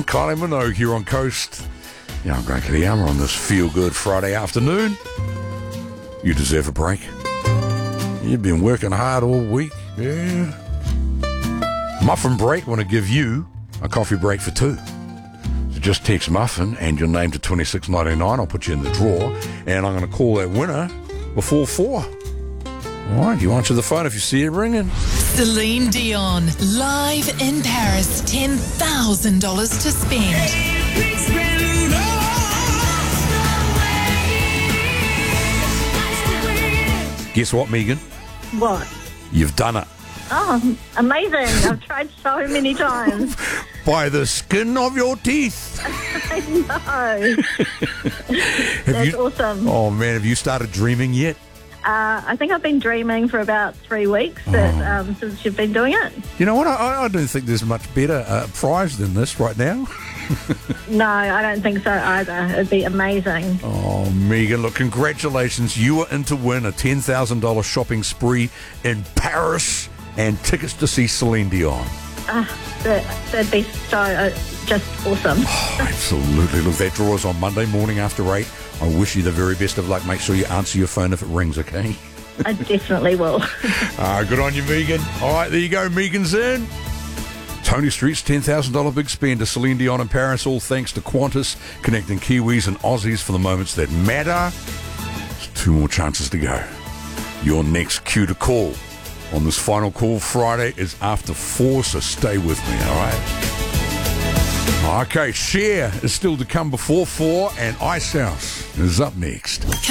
Kylie Minogue here on Coast. Yeah, I'm Grant Kadiyama on this feel-good Friday afternoon. You deserve a break. You've been working hard all week. Yeah. Muffin break want to give you a coffee break for two. So just text Muffin and your name to 2699. I'll put you in the draw, and I'm going to call that winner before 4. All right, you answer the phone if you see it ringing. Celine Dion, live in Paris, $10,000 to spend. Guess what, Megan? What? You've done it. Oh, amazing. I've tried so many times. By the skin of your teeth. I know. That's awesome. Oh, man, have you started dreaming yet? I think I've been dreaming for about 3 weeks since you've been doing it. You know what? I don't think there's much better prize than this right now. No, I don't think so either. It'd be amazing. Oh, Megan, look, congratulations. You are in to win a $10,000 shopping spree in Paris and tickets to see Celine Dion. That'd be so just awesome. Oh, absolutely. Look, that draw is on Monday morning after 8. I wish you the very best of luck. Make sure you answer your phone if it rings, okay? I definitely will. Good on you, Megan. All right, there you go. Megan's in. Tony Street's $10,000 big spend to Celine Dion in Paris, all thanks to Qantas, connecting Kiwis and Aussies for the moments that matter. There's 2 more chances to go. Your next cue to call on this final call Friday is after 4, so stay with me, all right? Okay, Cher is still to come before 4, and Ice House is up next.